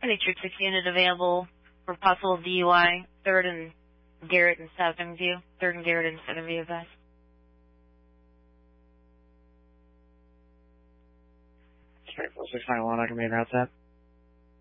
Any Troop 6 unit available for possible DUI, 3rd and Garrett and 7 View. 3rd and Garrett and 7 View, guys. Straight 4691, I can be in route set.